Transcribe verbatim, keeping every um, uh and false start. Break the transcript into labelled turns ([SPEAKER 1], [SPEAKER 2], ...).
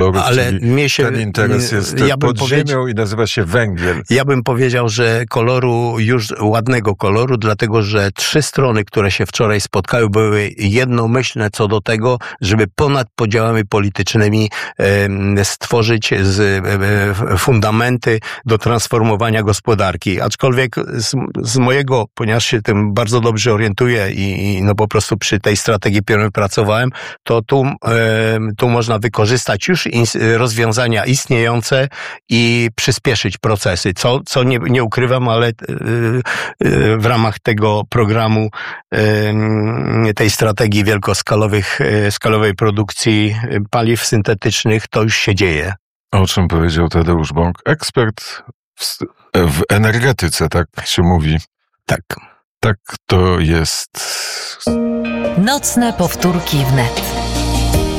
[SPEAKER 1] kolorów,
[SPEAKER 2] ale
[SPEAKER 1] czyli
[SPEAKER 2] mnie się,
[SPEAKER 1] ten interes jest
[SPEAKER 2] ja bym
[SPEAKER 1] pod
[SPEAKER 2] powiedział,
[SPEAKER 1] ziemią i nazywa się węgiel.
[SPEAKER 2] Ja bym powiedział, że koloru, już ładnego koloru, dlatego że trzy strony, które się wczoraj spotkały, były jednomyślne co do tego, żeby ponad podziałami politycznymi e, stworzyć z, e, fundamenty do transformowania gospodarki. Aczkolwiek z, z mojego, ponieważ się tym bardzo dobrze orientuję i, i no po prostu przy tej strategii pierwszej pracowałem, to tu, e, tu można wykorzystać już ins, rozwiązania istniejące i przyspieszyć procesy, co, co nie, nie ukrywam, ale e, e, w ramach tego programu, e, tej strategii wielkoskalowych, e, skalowej produkcji paliw syntetycznych, to już się dzieje.
[SPEAKER 1] O czym powiedział Tadeusz Bąk, ekspert w, w energetyce, tak się mówi.
[SPEAKER 2] Tak.
[SPEAKER 1] Tak to jest.
[SPEAKER 3] Nocne powtórki wnet.